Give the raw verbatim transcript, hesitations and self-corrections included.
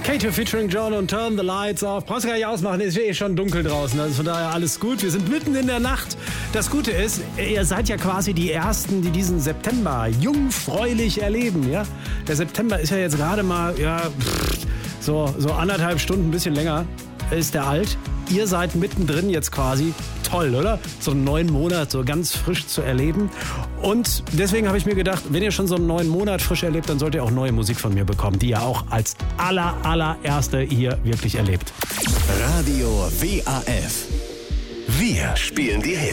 Kato featuring John und Turn the Lights Off. Brauchst du gar nicht ausmachen, ist eh schon dunkel draußen. Also von daher alles gut. Wir sind mitten in der Nacht. Das Gute ist, ihr seid ja quasi die Ersten, die diesen September jungfräulich erleben. Ja? Der September ist ja jetzt gerade mal ja, so, so anderthalb Stunden, ein bisschen länger ist der alt. Ihr seid mittendrin jetzt quasi. Toll, oder? So einen neuen Monat so ganz frisch zu erleben. Und deswegen habe ich mir gedacht, wenn ihr schon so einen neuen Monat frisch erlebt, dann sollt ihr auch neue Musik von mir bekommen, die ihr auch als aller, allererste hier wirklich erlebt. Radio W A F. Wir spielen die Hits.